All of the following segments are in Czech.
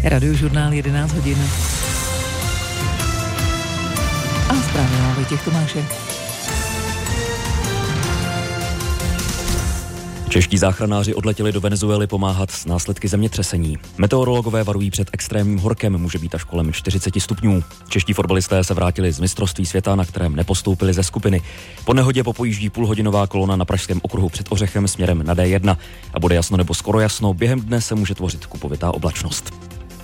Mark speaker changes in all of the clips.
Speaker 1: Radiožurnál 11 hodin. A zprávy má Vojtěch Tomášek.
Speaker 2: Čeští záchranáři odletěli do Venezuely pomáhat s následky zemětřesení. Meteorologové varují před extrémním horkem, může být až kolem 40 stupňů. Čeští fotbalisté se vrátili z mistrovství světa, na kterém nepostoupili ze skupiny. Po nehodě popojíždí půlhodinová kolona na Pražském okruhu před Ořechem směrem na D1. A bude jasno nebo skoro jasno, během dne se může tvořit kupovitá oblačnost.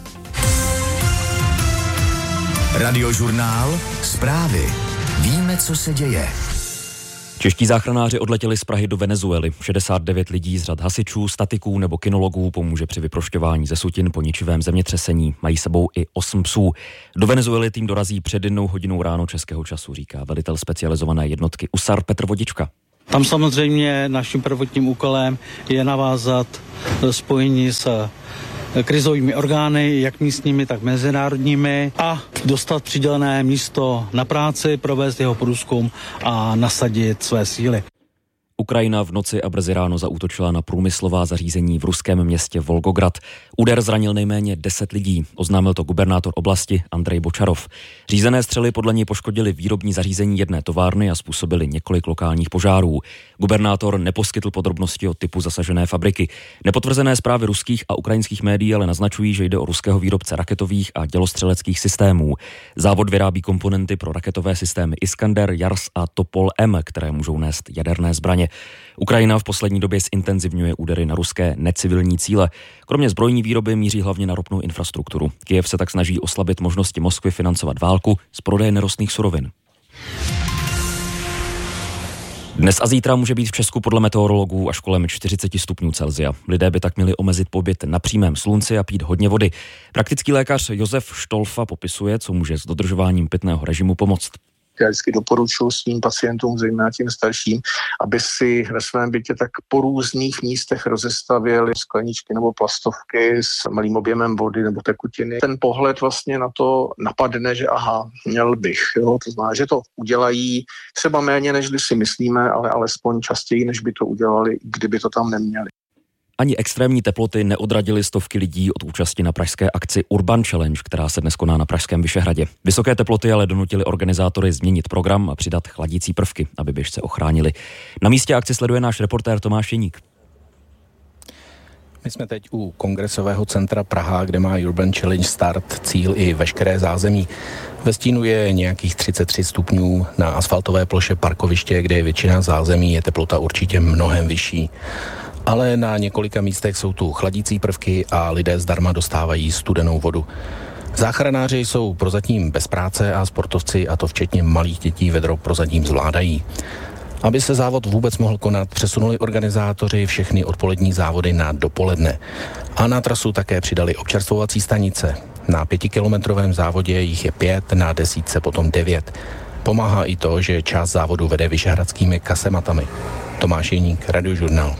Speaker 3: Radiožurnál, zprávy. Víme, co se děje.
Speaker 2: Čeští záchranáři odletěli z Prahy do Venezuely. 69 lidí z řad hasičů, statiků nebo kinologů pomůže při vyprošťování ze sutin po ničivém zemětřesení. Mají sebou i 8 psů. Do Venezuely tým dorazí před 1 hodinou ráno českého času, říká velitel specializované jednotky USAR Petr Vodička.
Speaker 4: Tam samozřejmě naším prvotním úkolem je navázat spojení s krizovými orgány, jak místními, tak mezinárodními, a dostat přidělené místo na práci, provést jeho průzkum a nasadit své síly.
Speaker 2: Ukrajina v noci a brzy ráno zaútočila na průmyslová zařízení v ruském městě Volgograd. Úder zranil nejméně 10 lidí, oznámil to gubernátor oblasti Andrej Bočarov. Řízené střely podle něj poškodily výrobní zařízení jedné továrny a způsobily několik lokálních požárů. Gubernátor neposkytl podrobnosti o typu zasažené fabriky. Nepotvrzené zprávy ruských a ukrajinských médií ale naznačují, že jde o ruského výrobce raketových a dělostřeleckých systémů. Závod vyrábí komponenty pro raketové systémy Iskander, Jars a Topol M, které můžou nést jaderné zbraně. Ukrajina v poslední době zintenzivňuje údery na ruské necivilní cíle. Kromě zbrojní výroby míří hlavně na ropnou infrastrukturu. Kyjev se tak snaží oslabit možnosti Moskvy financovat válku z prodeje nerostných surovin. Dnes a zítra může být v Česku podle meteorologů až kolem 40 stupňů Celsia. Lidé by tak měli omezit pobyt na přímém slunci a pít hodně vody. Praktický lékař Josef Štolfa popisuje, co může s dodržováním pitného režimu pomoct.
Speaker 5: Já vždycky doporučuji svým pacientům, zejména tím starším, aby si ve svém bytě tak po různých místech rozestavili skleničky nebo plastovky s malým objemem vody nebo tekutiny. Ten pohled vlastně na to napadne, že aha, měl bych. Jo? To znamená, že to udělají třeba méně, než si myslíme, ale alespoň častěji, než by to udělali, kdyby to tam neměli.
Speaker 2: Ani extrémní teploty neodradily stovky lidí od účasti na pražské akci Urban Challenge, která se dnes koná na pražském Vyšehradě. Vysoké teploty ale donutily organizátory změnit program a přidat chladící prvky, aby běžce ochránili. Na místě akci sleduje náš reportér Tomáš Jeník.
Speaker 6: My jsme teď u Kongresového centra Praha, kde má Urban Challenge start, cíl i veškeré zázemí. Ve stínu je nějakých 33 stupňů, na asfaltové ploše parkoviště, kde je většina zázemí, je teplota určitě mnohem vyšší. Ale na několika místech jsou tu chladící prvky a lidé zdarma dostávají studenou vodu. Záchranáři jsou prozatím bez práce a sportovci, a to včetně malých dětí, vedro prozatím zvládají. Aby se závod vůbec mohl konat, přesunuli organizátoři všechny odpolední závody na dopoledne. A na trasu také přidali občerstvovací stanice. Na 5kilometrovém závodě jich je 5, na 10 potom 9. Pomáhá i to, že část závodu vede vyšehradskými kasematami. Tomáš Jeník, Radiožurnál.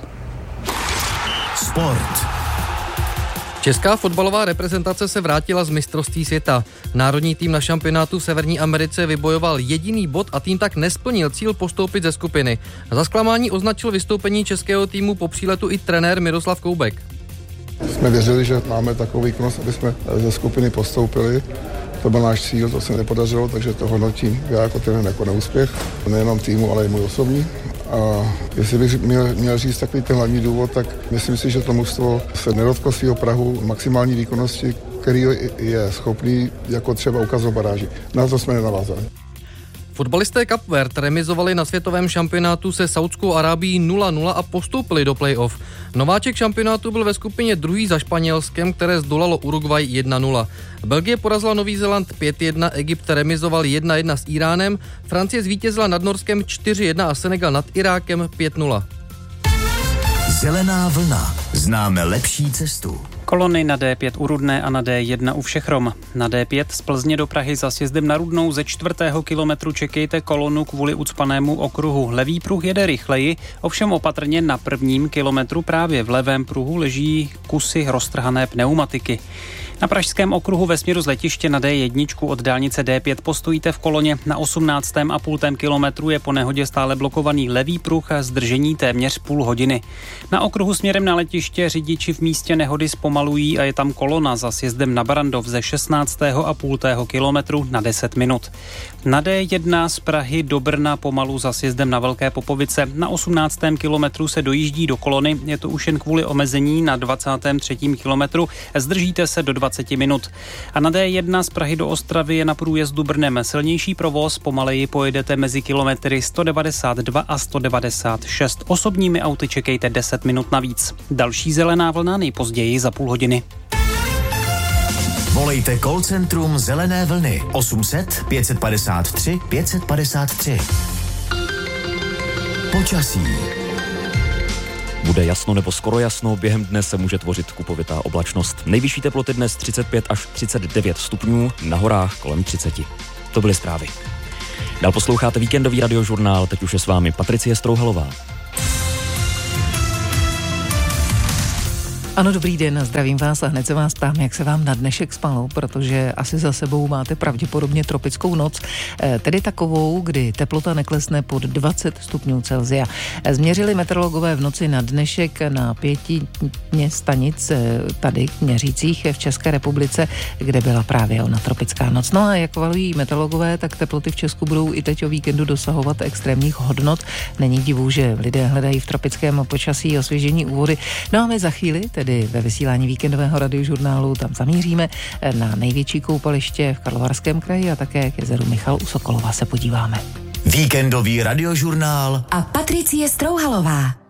Speaker 3: Sport.
Speaker 7: Česká fotbalová reprezentace se vrátila z mistrovství světa. Národní tým na šampionátu v Severní Americe vybojoval jediný bod a tým tak nesplnil cíl postoupit ze skupiny. Za zklamání označil vystoupení českého týmu po příletu i trenér Miroslav Koubek.
Speaker 8: Jsme věřili, že máme takový výkonnost, aby jsme ze skupiny postoupili. To byl náš cíl, to se nepodařilo, takže to hodnotím já jako trenér jako neúspěch. Nejenom týmu, ale i můj osobní. A jestli bych měl říct takový ten hlavní důvod, tak myslím si, že to mužstvo se nedotklo svého prahu maximální výkonnosti, který je schopný jako třeba ukazovat baráži. Na to jsme nenavázali.
Speaker 7: Fotbalisté Cape Verde remizovali na světovém šampionátu se Saudskou Arábií 0-0 a postoupili do play-off. Nováček šampionátu byl ve skupině druhý za Španělskem, které zdolalo Uruguay 1-0. Belgie porazila Nový Zéland 5-1, Egypt remizoval 1-1 s Iránem, Francie zvítězila nad Norskem 4-1 a Senegal nad Irákem 5-0.
Speaker 3: Zelená vlna. Známe lepší cestu.
Speaker 9: Kolony na D5 u Rudné a na D1 u Všechrom. Na D5 z Plzně do Prahy za sjezdem na Rudnou ze 4. kilometru čekejte kolonu kvůli ucpanému okruhu. Levý pruh jede rychleji, ovšem opatrně na 1. kilometru právě v levém pruhu leží kusy roztrhané pneumatiky. Na pražském okruhu ve směru z letiště na D1 od dálnice D5 postojíte v koloně. Na 18,5 kilometru je po nehodě stále blokovaný levý pruh a zdržení téměř půl hodiny. Na okruhu směrem na letiště řidiči v místě nehody zpomalují a je tam kolona za sjezdem na Barandov ze 16,5 kilometru na 10 minut. Na D1 z Prahy do Brna pomalu za sjezdem na Velké Popovice. Na 18. kilometru se dojíždí do kolony, je to už jen kvůli omezení na 23. kilometru, zdržíte se do 20 minut. A na D1 z Prahy do Ostravy je na průjezdu Brnem silnější provoz, pomaleji pojedete mezi kilometry 192 a 196. Osobními auty čekejte 10 minut navíc. Další zelená vlna nejpozději za půl hodiny.
Speaker 3: Volejte call centrum Zelené vlny 800 553 553. Počasí.
Speaker 2: Bude jasno nebo skoro jasno, během dne se může tvořit kupovitá oblačnost. Nejvyšší teploty dnes 35 až 39 stupňů, na horách kolem 30. To byly zprávy. Dál posloucháte víkendový radiožurnál, teď už je s vámi Patricie Strouhalová.
Speaker 1: Ano, dobrý den, zdravím vás a hned se vás ptám, jak se vám na dnešek spalo, protože asi za sebou máte pravděpodobně tropickou noc, tedy takovou, kdy teplota neklesne pod 20 stupňů Celsia. Změřili meteorologové v noci na dnešek na 5 stanic tady měřících v České republice, kde byla právě ona tropická noc. No a jak valují meteorologové, tak teploty v Česku budou i teď o víkendu dosahovat extrémních hodnot. Není divu, že lidé hledají v tropickém počasí osvěžení úvody. No a my za chvíli, tedy ve vysílání víkendového radiožurnálu, tam zamíříme na největší koupaliště v Karlovarském kraji a také k jezeru Michal u Sokolova se podíváme.
Speaker 3: Víkendový radiožurnál
Speaker 10: a Patricie Strouhalová.